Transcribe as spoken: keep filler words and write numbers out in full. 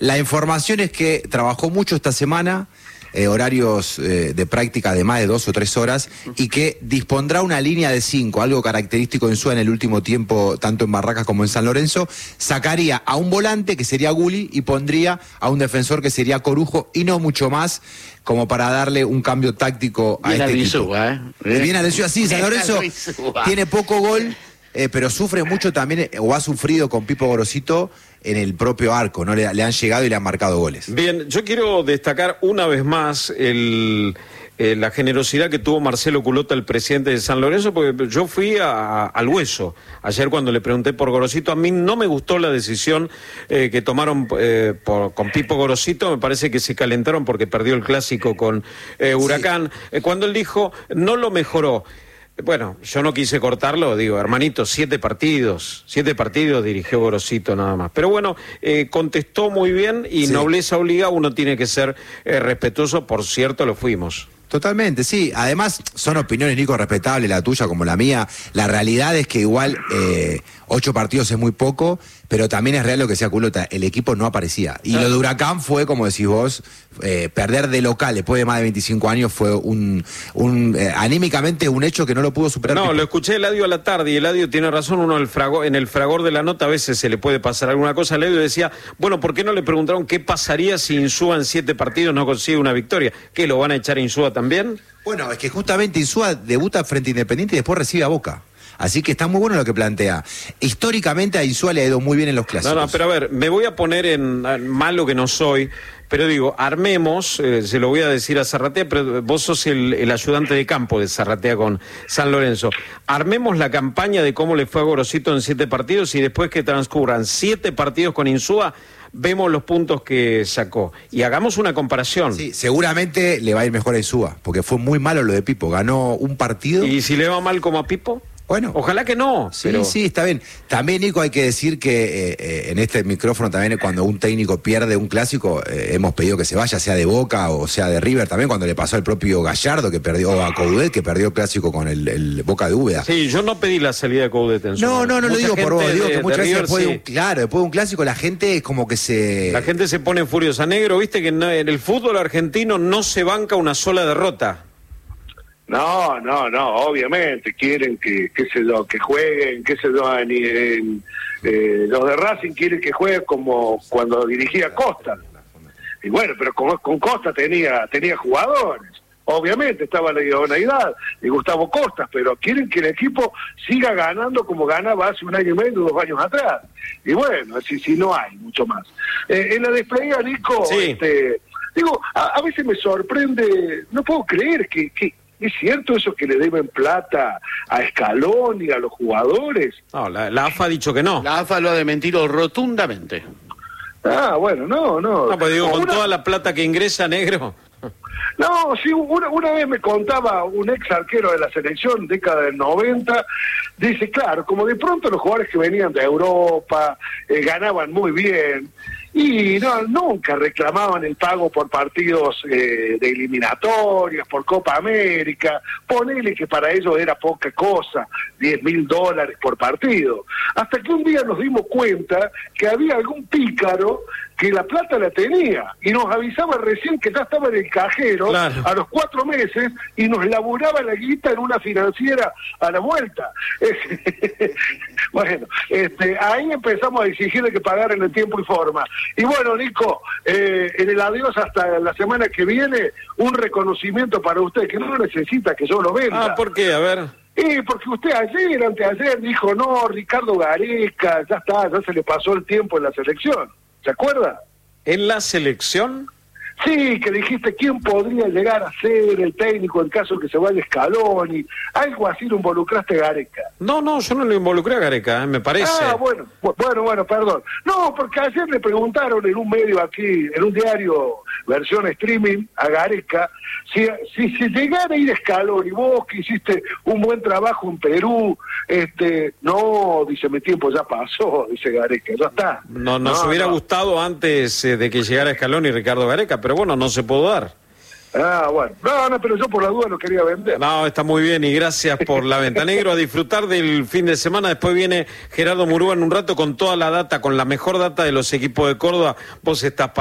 La información es que trabajó mucho esta semana, eh, horarios eh, de práctica de más de dos o tres horas, y que dispondrá una línea de cinco, algo característico de Insúa en el último tiempo, tanto en Barracas como en San Lorenzo. Sacaría a un volante, que sería Gulli, y pondría a un defensor, que sería Corujo, y no mucho más, como para darle un cambio táctico a bien este equipo. Insúa, ¿eh? Bien a Insúa, sí, San Lorenzo tiene poco gol, eh, pero sufre mucho también, eh, o ha sufrido con Pipo Gorosito en el propio arco, ¿no? Le, le han llegado y le han marcado goles. Bien, yo quiero destacar una vez más el, eh, la generosidad que tuvo Marcelo Culota, el presidente de San Lorenzo, porque yo fui a, a, al hueso ayer cuando le pregunté por Gorosito. A mí no me gustó la decisión eh, que tomaron eh, por, con Pipo Gorosito. Me parece que se calentaron porque perdió el clásico con eh, Huracán. Sí. Eh, cuando él dijo, no lo mejoró. Bueno, yo no quise cortarlo, digo, hermanito, siete partidos, siete partidos dirigió Gorosito nada más. Pero bueno, eh, contestó muy bien y sí. Nobleza obliga, uno tiene que ser eh, respetuoso, por cierto, lo fuimos. Totalmente, sí. Además, son opiniones, Nico, respetables, la tuya como la mía. La realidad es que igual eh, ocho partidos es muy poco, pero también es real lo que decía Culota, el equipo no aparecía. Y lo de Huracán fue, como decís vos, eh, perder de local después de más de veinticinco años fue un, un eh, anímicamente un hecho que no lo pudo superar. No, Pipo. Lo escuché Eladio a la tarde y Eladio tiene razón, uno el fragor, en el fragor de la nota a veces se le puede pasar alguna cosa. Eladio decía, bueno, ¿por qué no le preguntaron qué pasaría si Insúa en siete partidos no consigue una victoria? ¿Qué, lo van a echar a Insúa también? Bueno, es que justamente Insúa debuta frente a Independiente y después recibe a Boca. Así que está muy bueno lo que plantea. Históricamente a Insúa le ha ido muy bien en los clásicos. No, no, pero a ver, me voy a poner en, en malo que no soy, pero digo, armemos, eh, se lo voy a decir a Zarratea, pero vos sos el, el ayudante de campo de Zarratea con San Lorenzo. Armemos la campaña de cómo le fue a Gorosito en siete partidos y después que transcurran siete partidos con Insúa, vemos los puntos que sacó y hagamos una comparación. Sí, seguramente le va a ir mejor a Insúa, porque fue muy malo lo de Pipo, ganó un partido. ¿Y si le va mal como a Pipo? Bueno, ojalá que no. Sí, pero... sí, está bien. También, Nico, hay que decir que eh, eh, en este micrófono también cuando un técnico pierde un clásico, eh, hemos pedido que se vaya, sea de Boca o sea de River, también cuando le pasó al propio Gallardo, que perdió, o a Coudet, que perdió el clásico con el, el Boca de Úbeda. Sí, yo no pedí la salida de Coudet en su No, no, no lo digo por vos, digo que muchas veces después sí. de un, claro, después de un clásico la gente es como que se... La gente se pone furiosa. Negro, viste que en el fútbol argentino no se banca una sola derrota. No, no, no, obviamente quieren que, qué sé yo, que jueguen, qué sé yo, en, en, eh, los de Racing quieren que jueguen como cuando dirigía Costa. Y bueno, pero con, con Costa tenía tenía jugadores, obviamente estaba la idoneidad de Gustavo Costas, pero quieren que el equipo siga ganando como ganaba hace un año y medio, dos años atrás. Y bueno, así si no hay mucho más. Eh, en la despedida, Nico, sí. este, digo, a, a veces me sorprende, no puedo creer que... que ¿es cierto eso que le deben plata a Scaloni y a los jugadores? No, la, la A F A ha dicho que no. La A F A lo ha dementido rotundamente. Ah, bueno, no, no. No, pues digo, una... con toda la plata que ingresa, Negro. No, sí, una, una vez me contaba un ex arquero de la selección, década del noventa, dice, claro, como de pronto los jugadores que venían de Europa eh, ganaban muy bien, y no nunca reclamaban el pago por partidos eh, de eliminatorias, por Copa América, ponele que para ellos era poca cosa, diez mil dólares por partido, hasta que un día nos dimos cuenta que había algún pícaro que la plata la tenía, y nos avisaba recién que ya estaba en el cajero, claro, a los cuatro meses, y nos laburaba la guita en una financiera a la vuelta. Bueno, este, ahí empezamos a exigirle que pagaran en tiempo y forma. Y bueno, Nico, eh, en el adiós hasta la semana que viene, un reconocimiento para usted, que no necesita que yo lo venda. Ah, ¿por qué? A ver... Eh, porque usted ayer, anteayer, dijo, no, Ricardo Gareca, ya está, ya se le pasó el tiempo en la selección. ¿Se acuerda? ¿En la selección? Sí, que dijiste quién podría llegar a ser el técnico en caso de que se vaya Scaloni, algo así lo involucraste a Gareca. No, no, yo no lo involucré a Gareca, ¿eh? Me parece. Ah, bueno, bueno, bueno, perdón. No, porque ayer le preguntaron en un medio aquí, en un diario, versión streaming, a Gareca, si, si, si llegara a ir Scaloni, vos que hiciste un buen trabajo en Perú, este, no, dice, mi tiempo ya pasó, dice Gareca, ya está. No, nos no, hubiera no. gustado antes eh, de que llegara Scaloni y Ricardo Gareca, pero bueno, no se pudo dar. Ah, bueno. No, no, pero yo por la duda lo quería vender. No, está muy bien y gracias por la venta. Negro, a disfrutar del fin de semana. Después viene Gerardo Murúa en un rato con toda la data, con la mejor data de los equipos de Córdoba. Vos estás